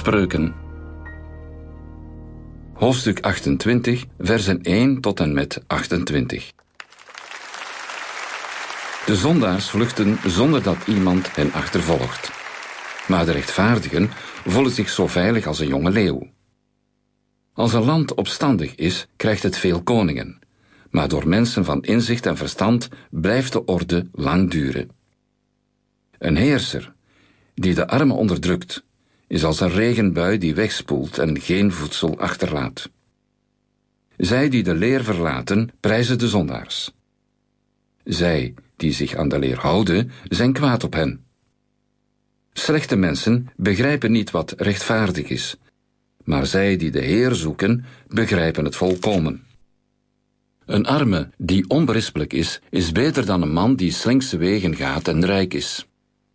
Spreuken. Hoofdstuk 28, versen 1 tot en met 28. De zondaars vluchten zonder dat iemand hen achtervolgt. Maar de rechtvaardigen voelen zich zo veilig als een jonge leeuw. Als een land opstandig is, krijgt het veel koningen. Maar door mensen van inzicht en verstand blijft de orde lang duren. Een heerser die de armen onderdrukt, is als een regenbui die wegspoelt en geen voedsel achterlaat. Zij die de leer verlaten, prijzen de zondaars. Zij die zich aan de leer houden, zijn kwaad op hen. Slechte mensen begrijpen niet wat rechtvaardig is, maar zij die de Heer zoeken, begrijpen het volkomen. Een arme die onberispelijk is beter dan een man die slinkse wegen gaat en rijk is.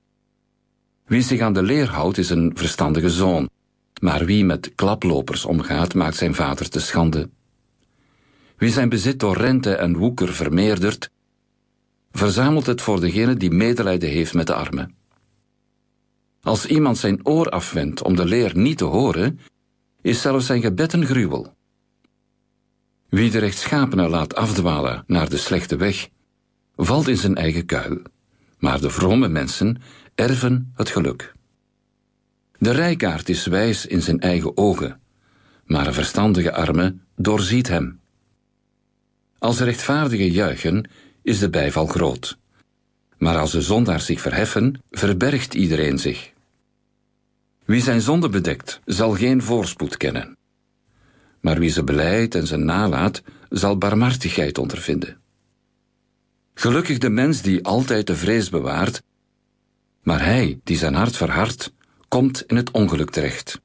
Wie zich aan de leer houdt, is een verstandige zoon, maar wie met klaplopers omgaat, maakt zijn vader te schande. Wie zijn bezit door rente en woeker vermeerdert, verzamelt het voor degene die medelijden heeft met de armen. Als iemand zijn oor afwendt om de leer niet te horen, is zelfs zijn gebed een gruwel. Wie de rechtschapene laat afdwalen naar de slechte weg, valt in zijn eigen kuil, maar de vrome mensen erven het geluk. De rijkaard is wijs in zijn eigen ogen, maar een verstandige arme doorziet hem. Als de rechtvaardigen juichen, is de bijval groot. Maar als de zondaars zich verheffen, verbergt iedereen zich. Wie zijn zonde bedekt, zal geen voorspoed kennen. Maar wie ze belijdt en ze nalaat, zal barmhartigheid ondervinden. Gelukkig de mens die altijd de vrees bewaart, maar hij die zijn hart verhardt, komt in het ongeluk terecht.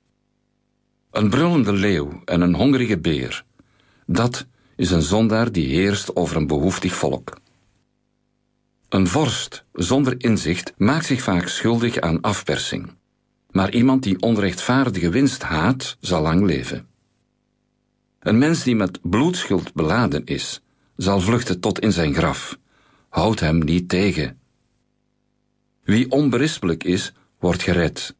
Een brullende leeuw en een hongerige beer, dat is een zondaar die heerst over een behoeftig volk. Een vorst zonder inzicht maakt zich vaak schuldig aan afpersing, maar iemand die onrechtvaardige winst haat, zal lang leven. Een mens die met bloedschuld beladen is, zal vluchten tot in zijn graf. Houd hem niet tegen. Wie onberispelijk is, wordt gered.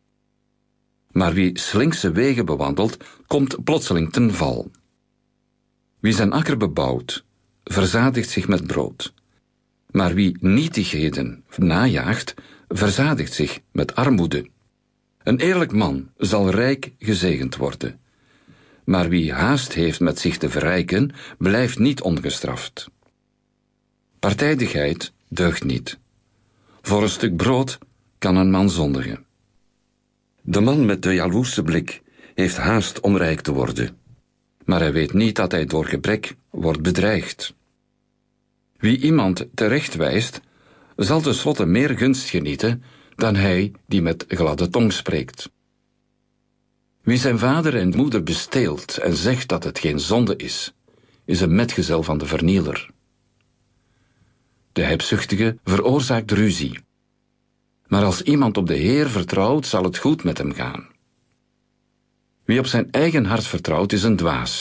Maar wie slinkse wegen bewandelt, komt plotseling ten val. Wie zijn akker bebouwt, verzadigt zich met brood. Maar wie nietigheden najaagt, verzadigt zich met armoede. Een eerlijk man zal rijk gezegend worden. Maar wie haast heeft met zich te verrijken, blijft niet ongestraft. Partijdigheid deugt niet. Voor een stuk brood kan een man zondigen. De man met de jaloerse blik heeft haast om rijk te worden. Maar hij weet niet dat hij door gebrek wordt bedreigd. Wie iemand terecht wijst, zal tenslotte meer gunst genieten dan hij die met gladde tong spreekt. Wie zijn vader en moeder besteelt en zegt dat het geen zonde is een metgezel van de vernieler. De hebzuchtige veroorzaakt ruzie. Maar als iemand op de Heer vertrouwt, zal het goed met hem gaan. Wie op zijn eigen hart vertrouwt, is een dwaas.